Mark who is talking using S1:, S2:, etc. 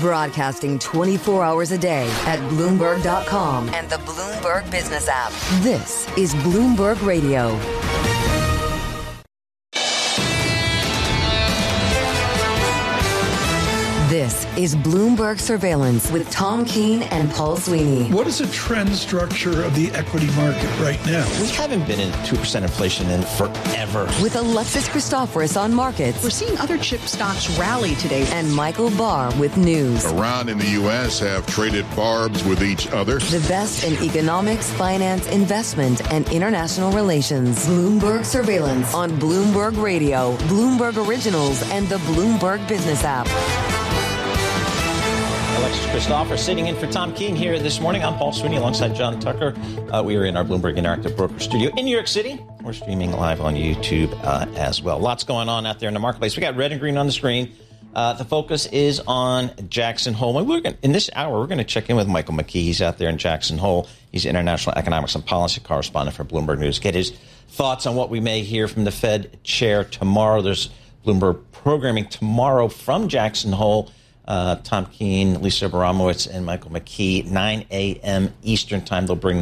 S1: Broadcasting 24 hours a day at Bloomberg.com and the Bloomberg Business app. This is Bloomberg Radio. This is Bloomberg Surveillance with Tom Keene and Paul Sweeney.
S2: What is the trend structure of the equity market right now?
S3: We haven't been in 2% inflation in forever.
S1: With Alexis Christoforous on markets.
S4: We're seeing other chip stocks rally today.
S1: And Michael Barr with news.
S5: Iran and the U.S. have traded barbs with each other.
S1: The best in economics, finance, investment, and international relations. Bloomberg Surveillance on Bloomberg Radio, Bloomberg Originals, and the Bloomberg Business app.
S3: Alexis Christoforous sitting in for Tom Keene here this morning. I'm Paul Sweeney alongside John Tucker. We are in our Bloomberg Interactive Broker studio in New York City. We're streaming live on YouTube as well. Lots going on out there in the marketplace. We got red and green on the screen. The focus is on Jackson Hole. In this hour, we're going to check in with Michael McKee. He's out there in Jackson Hole. He's international economics and policy correspondent for Bloomberg News. Get his thoughts on what we may hear from the Fed chair tomorrow. There's Bloomberg programming tomorrow from Jackson Hole. Tom Keene, Lisa Abramowitz, and Michael McKee, 9 a.m. Eastern time. They'll bring